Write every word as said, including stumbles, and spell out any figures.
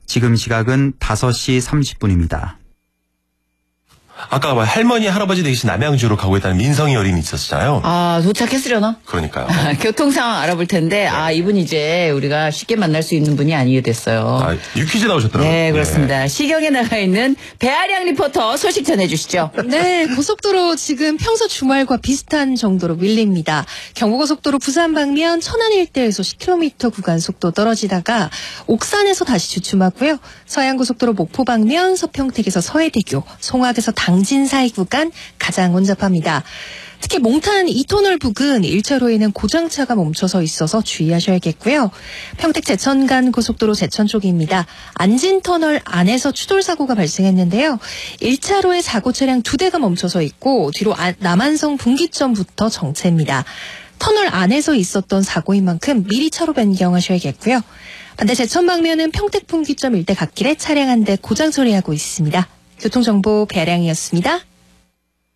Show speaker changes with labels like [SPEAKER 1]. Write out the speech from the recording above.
[SPEAKER 1] 지금 시각은 다섯 시 삼십 분입니다.
[SPEAKER 2] 아까 뭐 할머니, 할아버지 댁이신 남양주로 가고 있다는 민성이 어린이 있었잖아요.
[SPEAKER 3] 아, 도착했으려나?
[SPEAKER 2] 그러니까요.
[SPEAKER 3] 교통 상황 알아볼 텐데, 아, 이분 이제 우리가 쉽게 만날 수 있는 분이 아니게 됐어요.
[SPEAKER 2] 아, 유퀴즈 나오셨더라고요.
[SPEAKER 3] 네, 그렇습니다. 예. 시경에 나가 있는 배아량 리포터 소식 전해주시죠.
[SPEAKER 4] 네, 고속도로 지금 평소 주말과 비슷한 정도로 밀립니다. 경부고속도로 부산 방면 천안 일대에서 십 킬로미터 구간 속도 떨어지다가 옥산에서 다시 주춤하고요. 서해안고속도로 목포 방면 서평택에서 서해대교, 송악에서 당진 사이 구간 가장 혼잡합니다. 특히 몽탄 이 터널 부근 일 차로에는 고장차가 멈춰서 있어서 주의하셔야겠고요. 평택 제천간 고속도로 제천 쪽입니다. 안진터널 안에서 추돌사고가 발생했는데요. 일 차로에 사고 차량 두 대가 멈춰서 있고 뒤로 남한성 분기점부터 정체입니다. 터널 안에서 있었던 사고인 만큼 미리 차로 변경하셔야겠고요. 반대 제천 방면은 평택 분기점 일대 갓길에 차량 한 대 고장 처리하고 있습니다. 교통정보 배아량이었습니다.